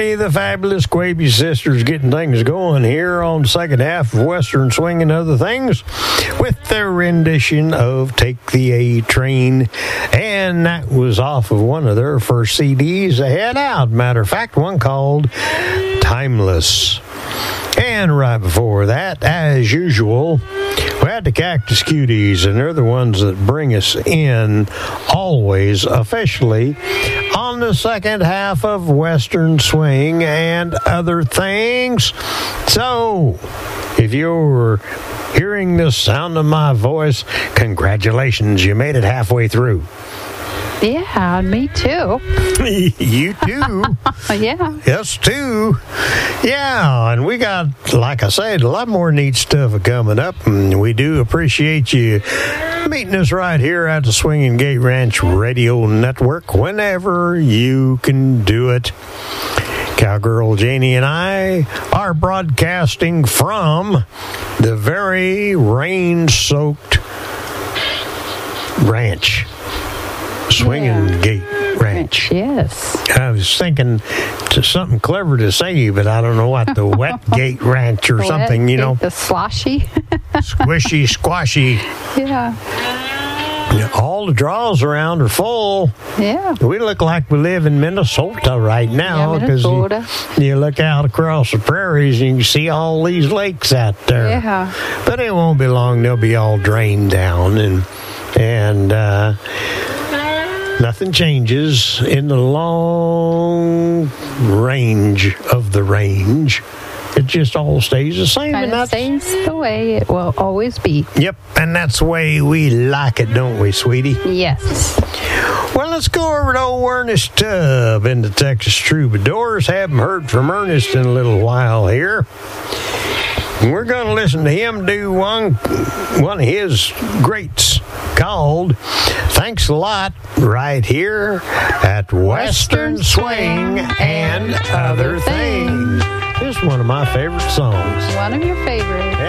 everybody. The fabulous Quavy Sisters getting things going here on the second half of Western Swing and Other Things with their rendition of Take the A Train. And that was off of one of their first CDs they had out. Matter of fact, one called Timeless. And right before that, as usual, we had the Cactus Cuties, and they're the ones that bring us in always officially on the second half of Western Swing and Other Things. So, if you're hearing the sound of my voice, congratulations, you made it halfway through. Yeah, me too. You too. Yeah. Us too. Yeah, and we got, like I said, a lot more neat stuff coming up, and we do appreciate you meeting us right here at the Swinging Gate Ranch Radio Network whenever you can do it. Cowgirl Janie and I are broadcasting from the very rain-soaked ranch. Swinging Gate Ranch. Yes. I was thinking to something clever to say, but I don't know what. The Wet Gate Ranch or something, you know. The sloshy. Squishy, squashy. Yeah. All the draws around are full. Yeah. We look like we live in Minnesota right now because you look out across the prairies and you can see all these lakes out there. Yeah. But it won't be long. They'll be all drained down and nothing changes in the long range of the range. It just all stays the same. And it stays the way it will always be. Yep, and that's the way we like it, don't we, sweetie? Yes. Well, let's go over to old Ernest Tubb in the Texas Troubadours. Haven't heard from Ernest in a little while here. We're going to listen to him do one of his greats called Thanks a Lot right here at Western Swing and Other Things. This is one of my favorite songs. One of your favorites.